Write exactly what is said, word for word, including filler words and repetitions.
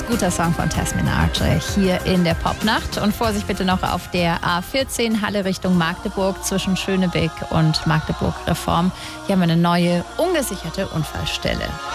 guter Song von Tess Minaj hier in der Popnacht. Und Vorsicht bitte noch auf der A vierzehn Halle Richtung Magdeburg zwischen Schönebeck und Magdeburg Reform. Hier haben wir eine neue ungesicherte Unfallstelle.